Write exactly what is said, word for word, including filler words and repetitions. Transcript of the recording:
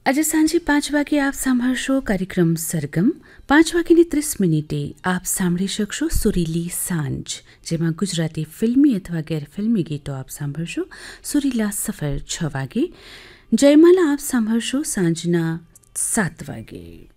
આજે સાંજે પાંચ વાગે આપ સાંભળશો કાર્યક્રમ સરગમ. પાંચ વાગ્યાની ત્રીસ મિનિટે આપ સાંભળી શકશો સુરીલી સાંજ, જેમાં ગુજરાતી ફિલ્મી અથવા ગેરફિલ્મી ગીતો આપ સાંભળશો. સુરીલા સફર છ વાગે. જયમાલા આપ સાંભળશો સાંજના સાત વાગે.